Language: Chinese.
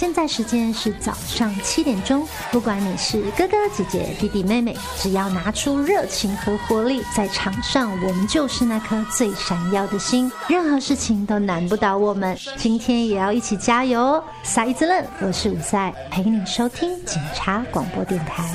现在时间是早上7点钟，不管你是哥哥姐姐弟弟妹妹，只要拿出热情和活力，在场上我们就是那颗最闪耀的星，任何事情都难不倒我们。今天也要一起加油哦！撒一子愣，我是伍赛，陪你收听警察广播电台。